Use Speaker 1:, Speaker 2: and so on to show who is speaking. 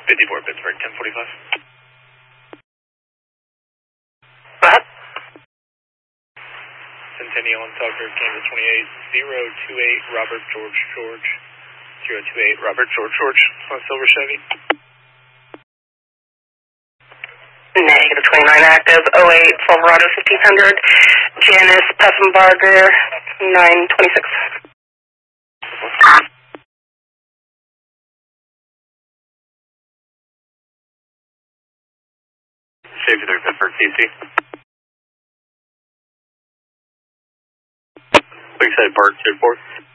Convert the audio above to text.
Speaker 1: 54 Pittsburgh, 1045.
Speaker 2: What?
Speaker 1: Centennial and Tucker, Kansas 28, 028, Robert George George. 028, Robert George George, on Silver Chevy.
Speaker 2: Negative 29 active, 08, Silverado 1500, Janice Peffenbarger, 926.
Speaker 1: Safety 3 Pittsburgh, TC. Lakeside Park, 2-4.